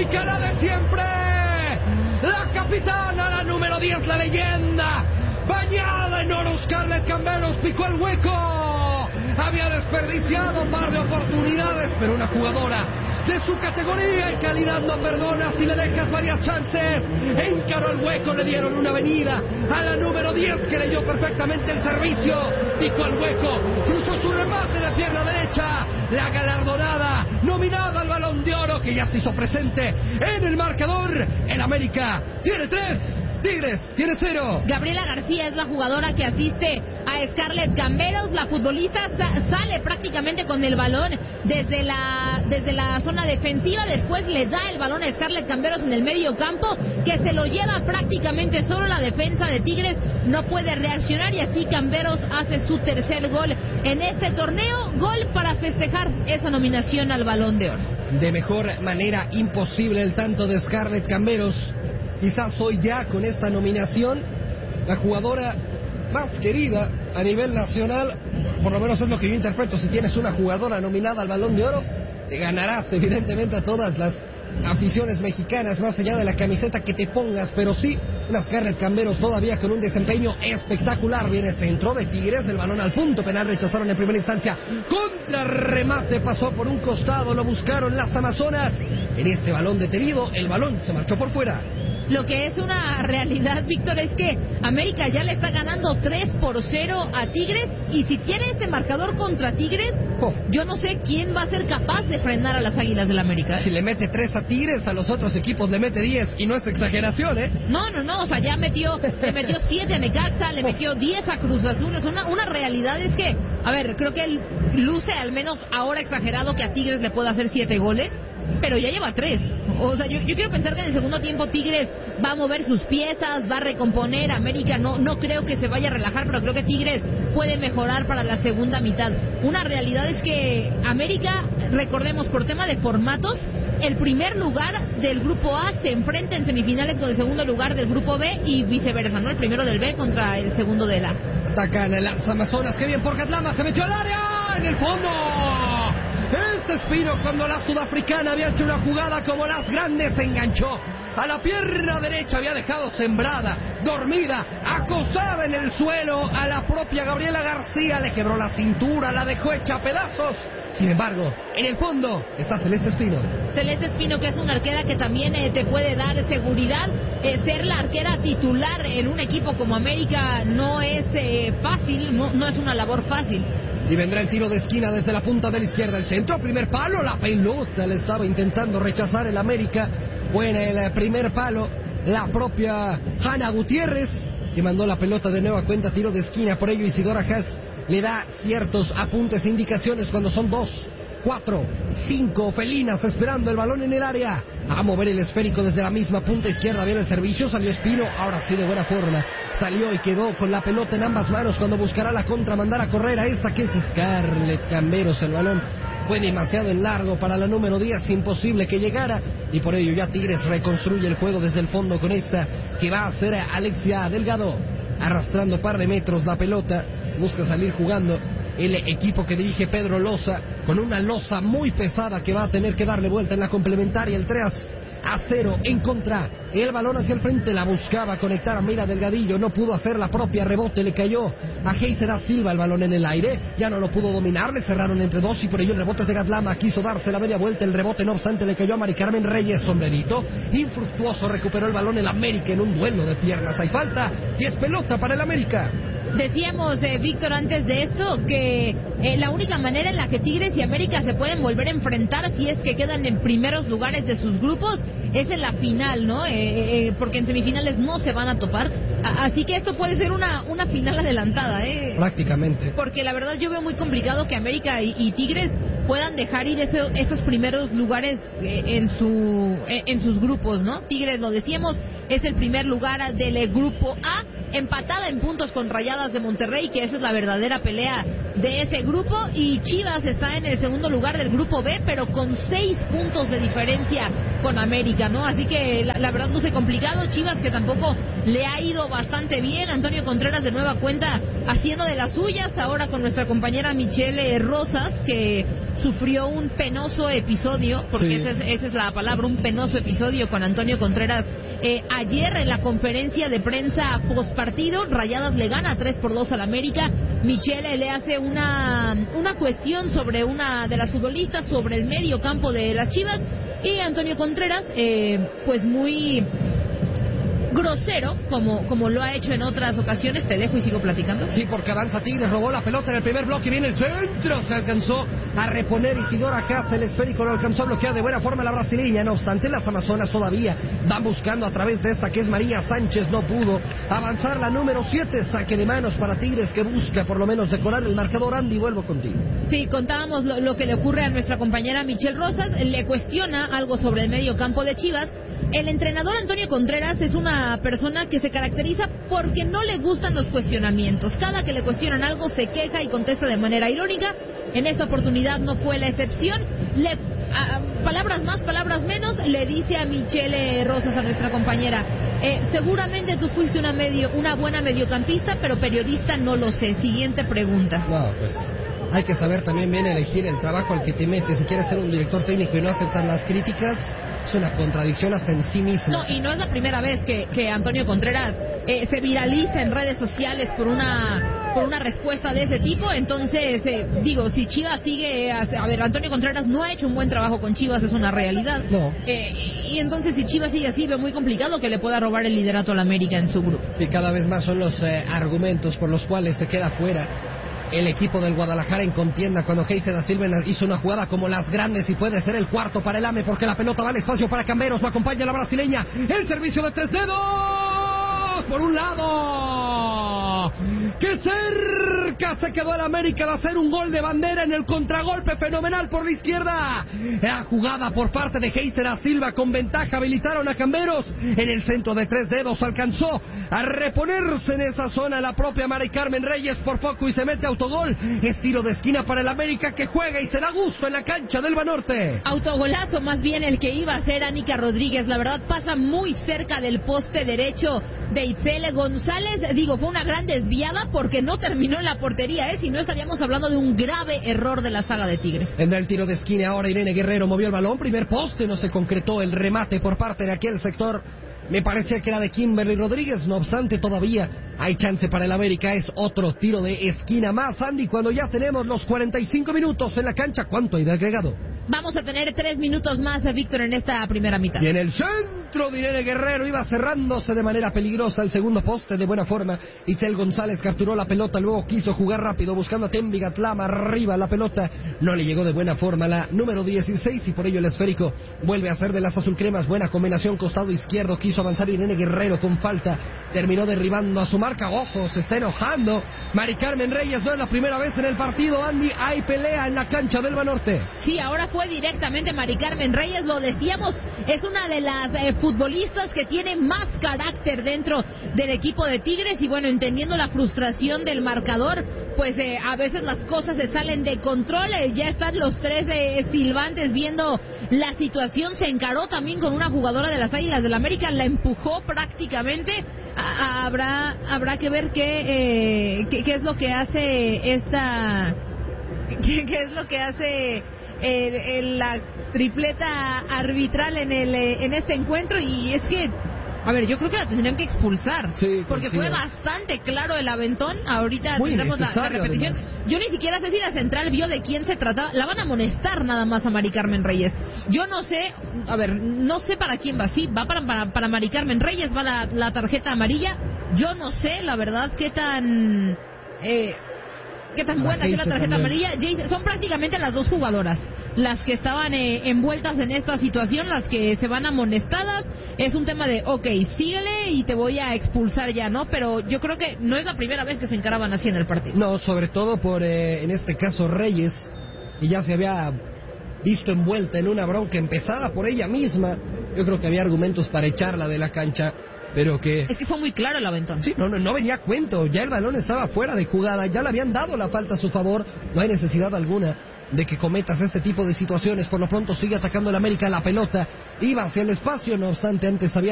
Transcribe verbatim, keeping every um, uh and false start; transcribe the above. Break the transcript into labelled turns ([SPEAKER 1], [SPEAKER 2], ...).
[SPEAKER 1] América, la de siempre. La capitana, la número diez, la leyenda. Bañada en oro, Scarlett Camberos picó el hueco. Había desperdiciado un par de oportunidades, pero una jugadora de su categoría y calidad no perdona si le dejas varias chances. Encaró el hueco, le dieron una avenida a la número diez, que leyó perfectamente el servicio. Picó el hueco, cruzó su remate de pierna derecha. La galardonada, nominada al Balón de Oro, que ya se hizo presente en el marcador. El América tiene tres, Tigres tiene cero.
[SPEAKER 2] Gabriela García es la jugadora que asiste a Scarlett Camberos. La futbolista sa- sale prácticamente con el balón desde la desde la zona defensiva. Después le da el balón a Scarlett Camberos en el medio campo, que se lo lleva prácticamente solo. La defensa de Tigres no puede reaccionar y así Camberos hace su tercer gol en este torneo. Gol para festejar esa nominación al Balón de Oro.
[SPEAKER 1] De mejor manera imposible el tanto de Scarlett Camberos. Quizás hoy ya con esta nominación la jugadora más querida a nivel nacional, por lo menos es lo que yo interpreto. Si tienes una jugadora nominada al Balón de Oro, te ganarás evidentemente a todas las aficiones mexicanas, más allá de la camiseta que te pongas. Pero sí, una Scarlett Camberos todavía con un desempeño espectacular. Viene centro de Tigres, el balón al punto penal, rechazaron en primera instancia. Contra remate, pasó por un costado, lo buscaron las Amazonas. En este balón detenido, el balón se marchó por fuera.
[SPEAKER 2] Lo que es una realidad, Víctor, es que América ya le está ganando tres por cero a Tigres, y si tiene este marcador contra Tigres, oh, yo no sé quién va a ser capaz de frenar a las Águilas del América.
[SPEAKER 1] Si le mete tres a Tigres, a los otros equipos le mete diez, y no es exageración, ¿eh?
[SPEAKER 2] No, no, no, o sea, ya metió, le metió siete a Necaxa, le metió diez a Cruz Azul. Es una, una realidad es que, a ver, creo que él luce al menos ahora exagerado que a Tigres le pueda hacer siete goles, pero ya lleva tres. O sea, yo, yo quiero pensar que en el segundo tiempo Tigres va a mover sus piezas, va a recomponer. América no, no creo que se vaya a relajar, pero creo que Tigres puede mejorar para la segunda mitad. Una realidad es que América, recordemos, por tema de formatos, el primer lugar del grupo A se enfrenta en semifinales con el segundo lugar del grupo B y viceversa, ¿no? El primero del B contra el segundo del A.
[SPEAKER 1] Atacan las Amazonas, que bien por Catlama, se metió al área, en el fondo. Este Espino, cuando la sudafricana había hecho una jugada como las grandes, se enganchó a la pierna derecha, había dejado sembrada, dormida, acosada en el suelo a la propia Gabriela García, le quebró la cintura, la dejó hecha a pedazos. Sin embargo, en el fondo está Celeste Espino.
[SPEAKER 2] Celeste Espino, que es una arquera que también eh, te puede dar seguridad. Eh, ser la arquera titular en un equipo como América no es eh, fácil, no, no es una labor fácil.
[SPEAKER 1] Y vendrá el tiro de esquina desde la punta de la izquierda, el centro, primer palo, la pelota le estaba intentando rechazar el América. Fue en el primer palo la propia Hanna Gutiérrez, que mandó la pelota de nueva cuenta, tiro de esquina. Por ello Isidora Haas le da ciertos apuntes e indicaciones cuando son dos, cuatro, cinco felinas esperando el balón en el área. A mover el esférico desde la misma punta izquierda, viene el servicio, salió Espino, ahora sí de buena forma. Salió y quedó con la pelota en ambas manos cuando buscará la contra, mandar a correr a esta que es Scarlett Camberos. El balón fue demasiado en largo para la número diez, imposible que llegara, y por ello ya Tigres reconstruye el juego desde el fondo con esta que va a ser Alexia Delgado, arrastrando par de metros la pelota, busca salir jugando el equipo que dirige Pedro Loza, con una losa muy pesada que va a tener que darle vuelta en la complementaria. El tres a cero en contra, el balón hacia el frente, la buscaba conectar a Mira Delgadillo, no pudo hacer la propia, rebote, le cayó a Heiser da Silva el balón en el aire, ya no lo pudo dominar, le cerraron entre dos y por ello el rebote es de Gatlama, quiso darse la media vuelta, el rebote no obstante le cayó a Mari Carmen Reyes, sombrerito, infructuoso, recuperó el balón el América en un duelo de piernas, hay falta y es pelota para el América.
[SPEAKER 2] Decíamos, eh, Víctor, antes de esto, que eh, la única manera en la que Tigres y América se pueden volver a enfrentar, si es que quedan en primeros lugares de sus grupos, es en la final, ¿no? Eh, eh, porque en semifinales no se van a topar. A- así que esto puede ser una, una final adelantada, ¿eh?
[SPEAKER 1] Prácticamente.
[SPEAKER 2] Porque la verdad yo veo muy complicado que América y, y Tigres puedan dejar ir eso, esos primeros lugares eh, en su eh, en sus grupos, ¿no? Tigres, lo decíamos, es el primer lugar del eh, grupo A, empatada en puntos con Rayadas de Monterrey, que esa es la verdadera pelea de ese grupo, y Chivas está en el segundo lugar del grupo B, pero con seis puntos de diferencia con América, ¿no? Así que la, la verdad luce complicado. Chivas, que tampoco le ha ido bastante bien. Antonio Contreras de nueva cuenta haciendo de las suyas, ahora con nuestra compañera Michelle Rosas, que sufrió un penoso episodio, porque
[SPEAKER 1] Sí.
[SPEAKER 2] esa, es, esa es la palabra, un penoso episodio con Antonio Contreras. Eh, ayer en la conferencia de prensa postpartido, Rayadas le gana tres por dos al América. Michele le hace una, una cuestión sobre una de las futbolistas, sobre el medio campo de las Chivas, y Antonio Contreras, eh, pues muy grosero, como, como lo ha hecho en otras ocasiones. Te dejo y sigo platicando.
[SPEAKER 1] Sí, porque avanza Tigres, robó la pelota en el primer bloque, viene el centro, se alcanzó a reponer Isidora Casa, el esférico lo alcanzó a bloquear de buena forma la brasileña. No obstante, las Amazonas todavía van buscando a través de esta que es María Sánchez, no pudo avanzar la número siete, saque de manos para Tigres que busca por lo menos decorar el marcador. Andy, vuelvo contigo.
[SPEAKER 2] Sí, contábamos lo, lo que le ocurre a nuestra compañera Michelle Rosas, le cuestiona algo sobre el medio campo de Chivas. El entrenador Antonio Contreras es una persona que se caracteriza porque no le gustan los cuestionamientos. Cada que le cuestionan algo se queja y contesta de manera irónica. En esta oportunidad no fue la excepción. Le, a, palabras más, palabras menos, le dice a Michelle Rosas, a nuestra compañera, eh, seguramente tú fuiste una, medio, una buena mediocampista, pero periodista no lo sé. Siguiente pregunta.
[SPEAKER 1] No, pues hay que saber también bien elegir el trabajo al que te metes. Si quieres ser un director técnico y no aceptar las críticas, es una contradicción hasta en sí mismo.
[SPEAKER 2] No, y no es la primera vez que, que Antonio Contreras eh, se viraliza en redes sociales por una por una respuesta de ese tipo. Entonces, eh, digo, si Chivas sigue... A, a ver, Antonio Contreras no ha hecho un buen trabajo con Chivas, es una realidad.
[SPEAKER 1] No.
[SPEAKER 2] Eh, y, y entonces, si Chivas sigue así, veo muy complicado que le pueda robar el liderato al América en su grupo.
[SPEAKER 1] Sí, cada vez más son los eh, argumentos por los cuales se queda fuera el equipo del Guadalajara en contienda cuando Geise da Silva hizo una jugada como las grandes y puede ser el cuarto para el A M E porque la pelota va al espacio para Camberos, lo acompaña la brasileña, el servicio de tres dedos por un lado, que cerca se quedó el América de hacer un gol de bandera en el contragolpe fenomenal por la izquierda. La jugada por parte de Geise da Silva con ventaja, habilitaron a Camberos en el centro de tres dedos, alcanzó a reponerse en esa zona la propia Mari Carmen Reyes por poco y se mete autogol. Es tiro de esquina para el América que juega y se da gusto en la cancha del Banorte.
[SPEAKER 2] Autogolazo más bien el que iba a ser Anica Rodríguez. La verdad pasa muy cerca del poste derecho de Itzele González. Digo, fue una gran desviada porque no terminó en la portería, ¿eh? Si no estaríamos hablando de un grave error de la saga de Tigres.
[SPEAKER 1] Vendrá el tiro de esquina ahora. Irene Guerrero movió el balón, primer poste, no se concretó el remate por parte de aquel sector. Me parecía que era de Kimberly Rodríguez, no obstante todavía hay chance para el América, es otro tiro de esquina más. Andy, cuando ya tenemos los cuarenta y cinco minutos en la cancha, ¿cuánto hay de agregado?
[SPEAKER 2] Vamos a tener tres minutos más, Víctor, en esta primera mitad.
[SPEAKER 1] Y en el centro de Irene Guerrero iba cerrándose de manera peligrosa el segundo poste de buena forma. Itzel González capturó la pelota, luego quiso jugar rápido buscando a Tembi Gatlama, arriba la pelota, no le llegó de buena forma la número dieciséis y por ello el esférico vuelve a ser de las azulcremas. Buena combinación costado izquierdo, quiso avanzar Irene Guerrero con falta, terminó derribando a su marca. Ojo, se está enojando Mari Carmen Reyes, no es la primera vez en el partido. Andy, hay pelea en la cancha del Banorte.
[SPEAKER 2] Sí, ahora fue directamente Mari Carmen Reyes, lo decíamos, es una de las eh, futbolistas que tiene más carácter dentro del equipo de Tigres y bueno, entendiendo la frustración del marcador, pues eh, a veces las cosas se salen de control. Eh, ya están los tres eh, silbantes viendo la situación, se encaró también con una jugadora de las Águilas del América, la empujó prácticamente. A, a, habrá habrá que ver qué, eh, qué, qué es lo que hace esta qué, qué es lo que hace eh, la tripleta arbitral en el eh, en este encuentro. Y es que, a ver, yo creo que la tendrían que expulsar,
[SPEAKER 1] sí,
[SPEAKER 2] porque
[SPEAKER 1] sí,
[SPEAKER 2] fue
[SPEAKER 1] sí.
[SPEAKER 2] bastante claro el aventón. Ahorita
[SPEAKER 1] Muy
[SPEAKER 2] tendremos la, la repetición.
[SPEAKER 1] Además.
[SPEAKER 2] Yo ni siquiera sé si la central vio de quién se trataba. La van a amonestar nada más a Mari Carmen Reyes. Yo no sé, a ver, no sé para quién va. Sí, va para, para, para Mari Carmen Reyes, va la, la tarjeta amarilla. Yo no sé, la verdad, qué tan... Eh, qué tan buena es la tarjeta también. amarilla. Jace, son prácticamente las dos jugadoras las que estaban eh, envueltas en esta situación, las que se van amonestadas. Es un tema de, ok, síguele y te voy a expulsar ya, ¿no? Pero yo creo que no es la primera vez que se encaraban así en el partido.
[SPEAKER 1] No, sobre todo por, eh, en este caso, Reyes, y ya se había visto envuelta en una bronca empezada por ella misma. Yo creo que había argumentos para echarla de la cancha, pero que...
[SPEAKER 2] Es que fue muy claro el aventón.
[SPEAKER 1] Sí, no, no, no venía a cuento, ya el balón estaba fuera de jugada, ya le habían dado la falta a su favor, no hay necesidad alguna de que cometas este tipo de situaciones. Por lo pronto sigue atacando el América, la pelota iba hacia el espacio, no obstante antes había